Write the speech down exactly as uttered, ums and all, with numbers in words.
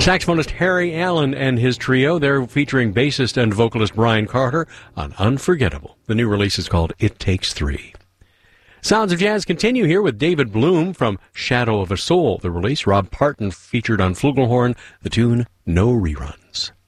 Saxophonist Harry Allen and his trio, they're featuring bassist and vocalist Brian Carter on Unforgettable. The new release is called It Takes Three. Sounds of Jazz continue here with David Bloom from Shadow of a Soul. The release, Rob Parton featured on flugelhorn, the tune No Reruns.